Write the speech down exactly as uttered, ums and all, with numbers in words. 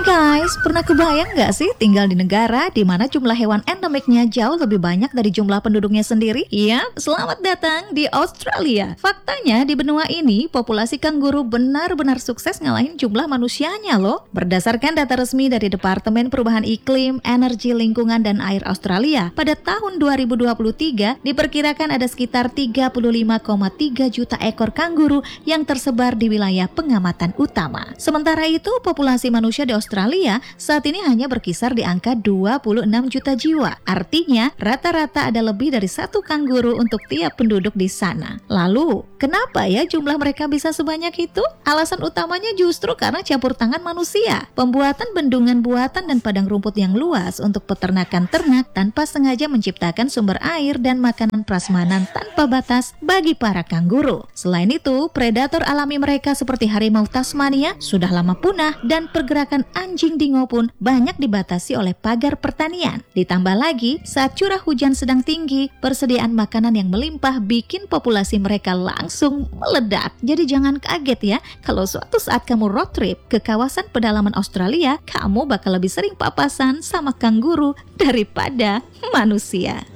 Guys, pernah kebayang nggak sih tinggal di negara di mana jumlah hewan endemiknya jauh lebih banyak dari jumlah penduduknya sendiri? Iya, selamat datang di Australia. Faktanya di benua ini populasi kanguru benar-benar sukses ngalahin jumlah manusianya loh. Berdasarkan data resmi dari Departemen Perubahan Iklim, Energi Lingkungan dan Air Australia, pada tahun dua ribu dua puluh tiga diperkirakan ada sekitar tiga puluh lima koma tiga juta ekor kanguru yang tersebar di wilayah pengamatan utama. Sementara itu, populasi manusia di Australia Australia saat ini hanya berkisar di angka dua puluh enam juta jiwa. Artinya, rata-rata ada lebih dari satu kanguru untuk tiap penduduk di sana. Lalu, kenapa ya jumlah mereka bisa sebanyak itu? Alasan utamanya justru karena campur tangan manusia. Pembuatan bendungan buatan dan padang rumput yang luas untuk peternakan ternak tanpa sengaja menciptakan sumber air dan makanan prasmanan tanpa batas bagi para kanguru. Selain itu, predator alami mereka seperti harimau Tasmania sudah lama punah dan pergerakan anjing dingo pun banyak dibatasi oleh pagar pertanian. Ditambah lagi, saat curah hujan sedang tinggi, persediaan makanan yang melimpah bikin populasi mereka langsung meledak. Jadi jangan kaget ya, kalau suatu saat kamu road trip ke kawasan pedalaman Australia, kamu bakal lebih sering papasan sama kanguru daripada manusia.